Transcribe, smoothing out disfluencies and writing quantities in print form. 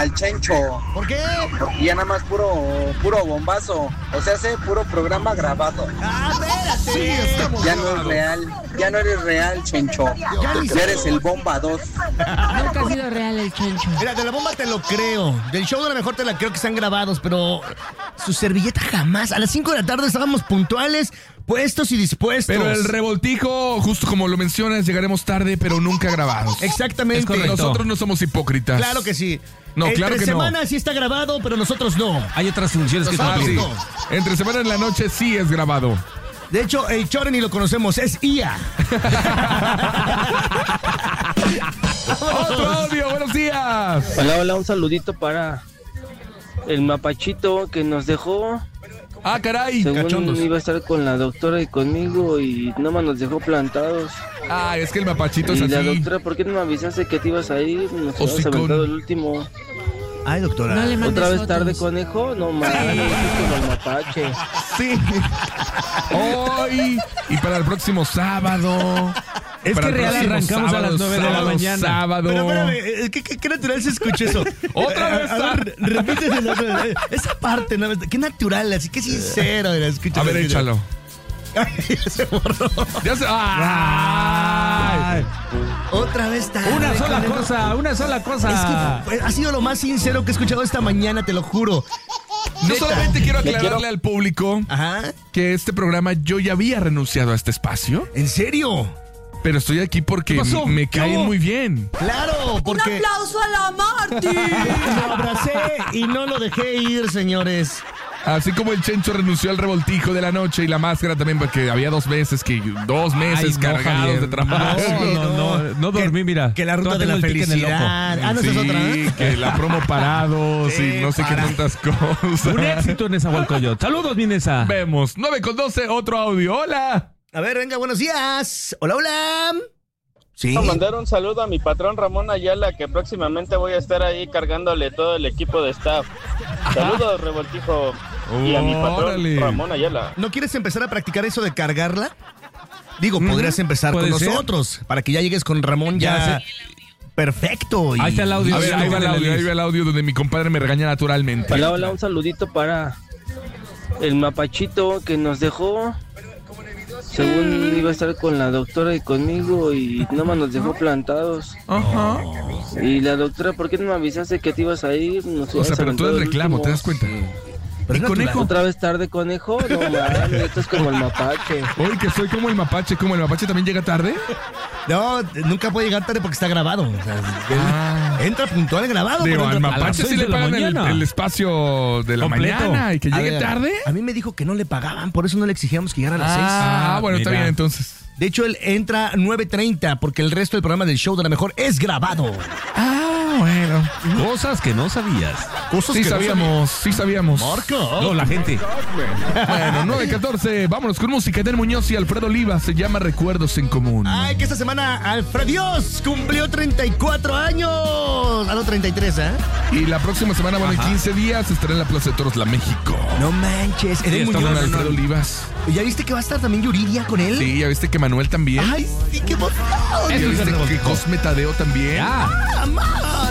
al Chencho. ¿Por qué? Porque ya nada más puro bombazo. O sea, hace puro programa grabado. Espérate. Sí, estamos Ya no es grabados. real. Ya no eres real, Chencho. Ya eres el Bomba 2. Nunca ha sido real el Chencho. Mira, de la bomba te lo creo. Del show de la mejor te la creo que están grabados, pero su servilleta jamás. A las 5 de la tarde estábamos puntuales, puestos y dispuestos. Pero el revoltijo, justo como lo mencionas, llegaremos tarde, pero nunca grabados. Exactamente. Es correcto. Nosotros no somos hipócritas. Claro que sí. No, claro que no. Entre semana sí está grabado, pero nosotros no. Hay otras funciones que Nosotros Sí. no. Entre semana en la noche sí es grabado. De hecho, el Chore ni lo conocemos, es IA. Otro audio, buenos días. Hola, un saludito para el mapachito que nos dejó. Ah, caray, Según cachondos. iba a estar con la doctora y conmigo y nomás nos dejó plantados. Ah, es que el mapachito es Y la así. doctora, ¿por qué no me avisaste que te ibas a ir? Nos habíamos Hocicón. aventado el último. Ay, doctora. No le mandes ¿Otra vez fotos. tarde, conejo? No mames, es como el mapache. Sí. Hoy y para el próximo sábado. Es Para que el real próximo arrancamos a las 9 de la mañana. Sábado. Pero espérame, ¿qué natural se escucha eso? Otra vez. A ver, repíteselo otra vez. Esa parte, ¿no? Qué natural, así que sincero. Escucha. A ver, échalo. Ay, se borró. Ya se. ¡Ay! Otra vez tarde. Una sola conejo. cosa, una sola cosa. Es que ha sido lo más sincero que he escuchado esta mañana, te lo juro. No Neta. solamente quiero aclararle al público Ajá. que este programa yo ya había renunciado a este espacio, ¿En serio? pero estoy aquí porque ¿Qué pasó? me ¿Qué caen hubo? muy bien. Claro, porque ¡Un aplauso a la Marty! lo abracé y no lo dejé ir, señores. Así como el Chencho renunció al revoltijo de la noche y la máscara también, porque había 2 meses Ay, no, cargados Javier. de trabajo. No dormí, mira. Que la ruta de Todavía la tengo el ticket en el felicidad. Ah, no, esa es otra. Sí, ¿eh? que la promo parados Sí, y no sé qué para. tantas cosas. Un éxito en Nezahualcóyotl. Saludos, mi Neza. Vemos, 9:12, otro audio. Hola. A ver, venga, buenos días. Hola, hola. Sí. Quiero mandar un saludo a mi patrón Ramón Ayala, que próximamente voy a estar ahí cargándole todo el equipo de staff. Saludos, revoltijo. Y a mi patrón Órale. Ramón Ayala. ¿No quieres empezar a practicar eso de cargarla? Digo, podrías empezar con puede ser. nosotros para que ya llegues con Ramón ya perfecto. Ahí está el audio. A ver, ahí va el audio, Liz. ahí va el audio donde mi compadre me regaña naturalmente. Hola, un saludito para el mapachito que nos dejó. Según iba a estar con la doctora y conmigo y nomás nos dejó plantados. Ajá. Y la doctora, ¿por qué no me avisaste que te ibas a ir? Nos O sea, habíamos pero tú aventado eres el reclamo, último. ¿te das cuenta? Pero ¿Y es conejo? natural. ¿Otra vez tarde, conejo? No mames, esto es como el mapache. Hoy que soy como el mapache también llega tarde. No, nunca puede llegar tarde porque está grabado. O sea, entra puntual grabado. Digo, pero al entra mapache las sí 6 le de la pagan mañana. el espacio de la Completo. mañana y que A llegue ver, tarde. A mí me dijo que no le pagaban, por eso no le exigíamos que llegara a las 6. Ah, bueno, está mira. bien entonces. De hecho, él entra 9:30 porque el resto del programa del show de la mejor es grabado. Ah, bueno. Cosas que no sabías. Cosas Sí que no sabíamos, sí sabíamos. No, la gente. Bueno, 9:14, vámonos con música. Eden Muñoz y Alfredo Oliva, se llama Recuerdos en Común. Ay, que esta semana Alfredios cumplió 34 años. A los 33, ¿eh? Y la próxima semana, bueno, en 15 días, estará en la Plaza de Toros La México. No manches. Eden Está con Muñoz. Alfredo Olivas. ¿Ya viste que va a estar también Yuridia con él? Sí, ya viste que Manuel también. Ay, sí, qué emoción. ¿Ya viste que Cosme Tadeo también? Ya. ¡Ah, man!